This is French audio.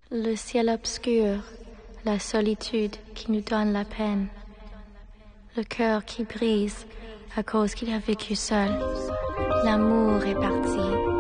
Le ciel obscur, la solitude qui nous donne la peine, le cœur qui brise à cause qu'il a vécu seul. L'amour est parti.